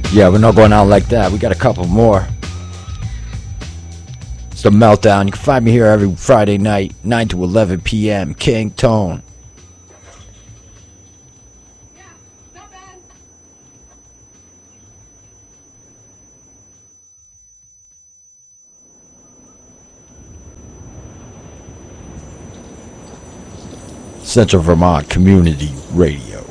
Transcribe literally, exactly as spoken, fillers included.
Yeah, we're not going out like that. We got a couple more. It's the Meltdown. You can find me here every Friday night, nine to eleven p.m. King Tone. Central Vermont Community Radio.